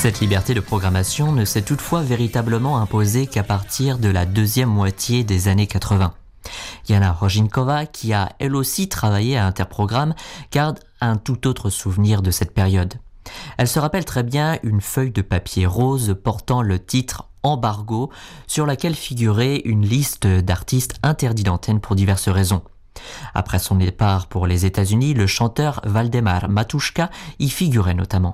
Cette liberté de programmation ne s'est toutefois véritablement imposée qu'à partir de la deuxième moitié des années 80. Jana Rožiňková, qui a elle aussi travaillé à Interprogramme, garde un tout autre souvenir de cette période. Elle se rappelle très bien une feuille de papier rose portant le titre « Embargo » sur laquelle figurait une liste d'artistes interdits d'antenne pour diverses raisons. Après son départ pour les États-Unis, le chanteur Valdemar Matuška y figurait notamment.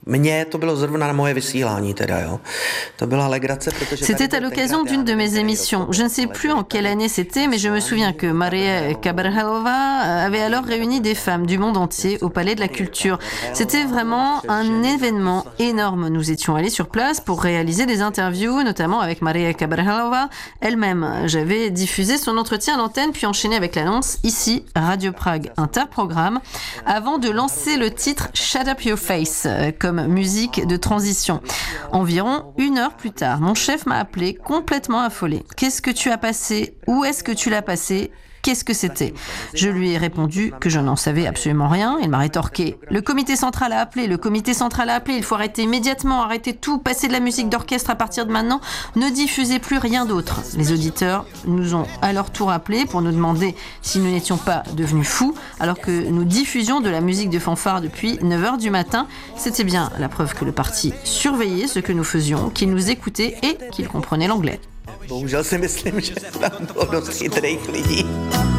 C'était à l'occasion d'une de mes émissions. Je ne sais plus en quelle année c'était, mais je me souviens que Maria Kabrhelová avait alors réuni des femmes du monde entier au Palais de la Culture. C'était vraiment un événement énorme. Nous étions allés sur place pour réaliser des interviews, notamment avec Maria Kabrhelová elle-même. J'avais diffusé son entretien à l'antenne, puis enchaîné avec l'annonce, ici, Radio Prague Interprogramme, avant de lancer le titre « Shut Up Your Face », comme musique de transition. Environ 1 heure plus tard, mon chef m'a appelé complètement affolé. « Qu'est-ce que tu as passé ? Où est-ce que tu l'as passé ? Qu'est-ce que c'était ?» Je lui ai répondu que je n'en savais absolument rien. Il m'a rétorqué « Le comité central a appelé, il faut arrêter immédiatement, arrêter tout, passer de la musique d'orchestre à partir de maintenant, ne diffusez plus rien d'autre. » Les auditeurs nous ont à leur tour appelés pour nous demander si nous n'étions pas devenus fous, alors que nous diffusions de la musique de fanfare depuis 9h du matin. C'était bien la preuve que le parti surveillait ce que nous faisions, qu'il nous écoutait et qu'il comprenait l'anglais. Bohužel si myslím, že tam bylo dost chytrých lidí.